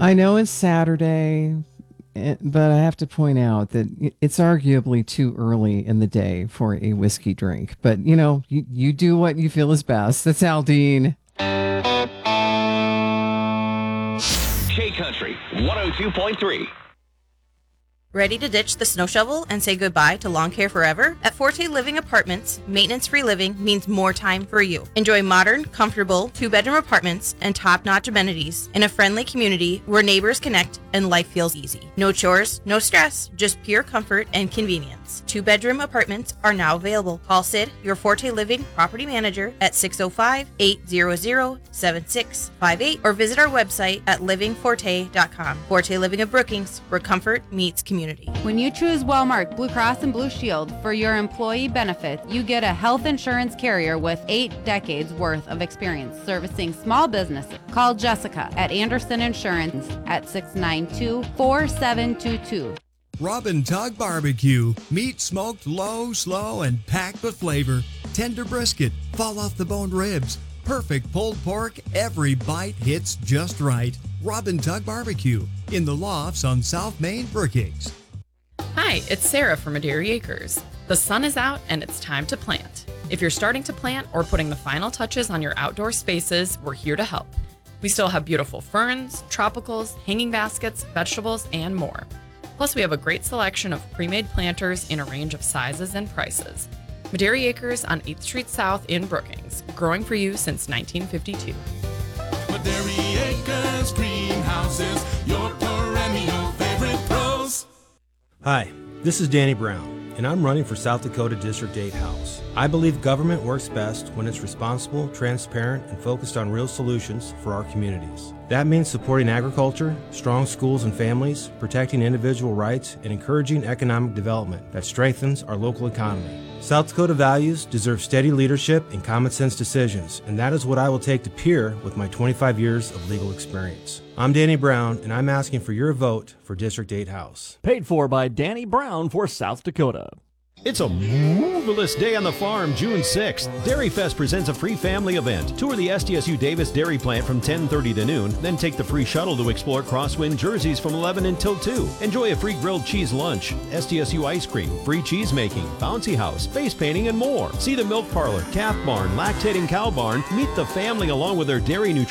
I know it's Saturday, but I have to point out that it's arguably too early in the day for a whiskey drink. But, you do what you feel is best. That's Aldine. K Country 102.3. Ready to ditch the snow shovel and say goodbye to lawn care forever? At Forte Living Apartments, maintenance-free living means more time for you. Enjoy modern, comfortable, two-bedroom apartments and top-notch amenities in a friendly community where neighbors connect and life feels easy. No chores, no stress, just pure comfort and convenience. Two-bedroom apartments are now available. Call Sid, your Forte Living property manager, at 605-800-7658 or visit our website at livingforte.com. Forte Living of Brookings, where comfort meets community. When you choose Wellmark Blue Cross and Blue Shield for your employee benefit, you get a health insurance carrier with 8 decades worth of experience servicing small businesses. Call Jessica at Anderson Insurance at 692-4722. Robin Tug Barbecue. Meat smoked low, slow, and packed with flavor. Tender brisket, fall off the boned ribs. Perfect pulled pork, every bite hits just right. Robin Tug Barbecue in the Lofts on South Main, Brookings. Hi, it's Sarah from Maderi Acres. The sun is out and it's time to plant. If you're starting to plant or putting the final touches on your outdoor spaces, we're here to help. We still have beautiful ferns, tropicals, hanging baskets, vegetables, and more. Plus, we have a great selection of pre-made planters in a range of sizes and prices. Maderi Acres on 8th Street South in Brookings, growing for you since 1952. Maderi Acres Greenhouses, your perennial favorite pros. Hi, this is Danny Brown, and I'm running for South Dakota District 8 House. I believe government works best when it's responsible, transparent, and focused on real solutions for our communities. That means supporting agriculture, strong schools and families, protecting individual rights, and encouraging economic development that strengthens our local economy. South Dakota values deserve steady leadership and common sense decisions, and that is what I will take to Pierre with my 25 years of legal experience. I'm Danny Brown, and I'm asking for your vote for District 8 House. Paid for by Danny Brown for South Dakota. It's a marvelous day on the farm, June 6th. Dairy Fest presents a free family event. Tour the SDSU Davis Dairy Plant from 10:30 to noon, then take the free shuttle to explore Crosswind Jerseys from 11 until 2. Enjoy a free grilled cheese lunch, SDSU ice cream, free cheese making, bouncy house, face painting, and more. See the milk parlor, calf barn, lactating cow barn. Meet the family along with their dairy nutrition